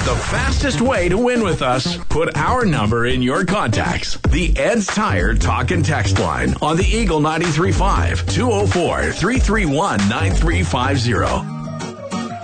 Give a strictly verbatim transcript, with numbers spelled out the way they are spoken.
The fastest way to win with us, put our number in your contacts. The Ed's Tire Talk and Text line on the Eagle ninety-three point five, two oh four, three three one, nine three five zero.